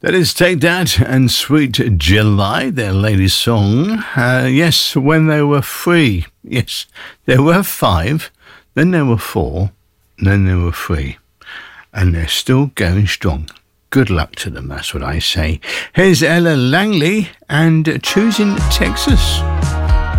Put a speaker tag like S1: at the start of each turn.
S1: That is Take That and Sweet July, their latest song. Yes, when they were three. Yes, there were five, then there were four, and then there were three. And they're still going strong. Good luck to them, that's what I say. Here's Ella Langley and Choosing Texas.